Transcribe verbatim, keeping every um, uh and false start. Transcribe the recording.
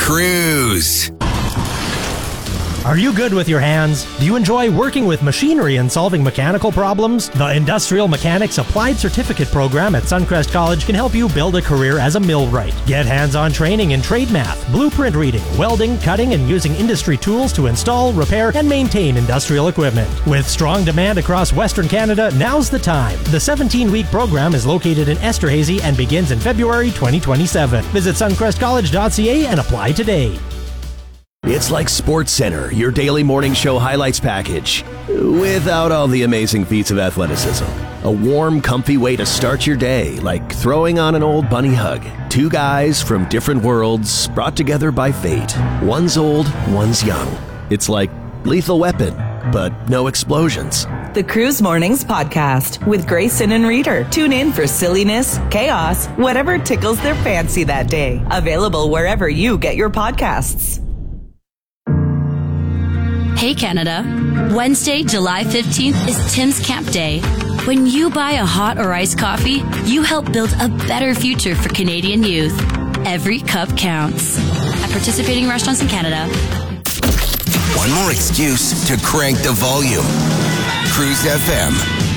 Cruise. Are you good with your hands? Do you enjoy working with machinery and solving mechanical problems? The Industrial Mechanics Applied Certificate Program at Suncrest College can help you build a career as a millwright. Get hands-on training in trade math, blueprint reading, welding, cutting, and using industry tools to install, repair, and maintain industrial equipment. With strong demand across Western Canada, now's the time. The seventeen-week program is located in Esterhazy and begins in February twenty twenty-seven. Visit suncrest college dot c a and apply today. It's like SportsCenter, your daily morning show highlights package, without all the amazing feats of athleticism. A warm, comfy way to start your day, like throwing on an old bunny hug. Two guys from different worlds, brought together by fate. One's old, one's young. It's like Lethal Weapon, but no explosions. The Cruise Mornings Podcast with Grayson and Reader. Tune in for silliness, chaos, whatever tickles their fancy that day. Available wherever you get your podcasts. Hey Canada, Wednesday, July fifteenth is Tim's Camp Day. When you buy a hot or iced coffee, you help build a better future for Canadian youth. Every cup counts. At participating restaurants in Canada. One more excuse to crank the volume. Cruise F M.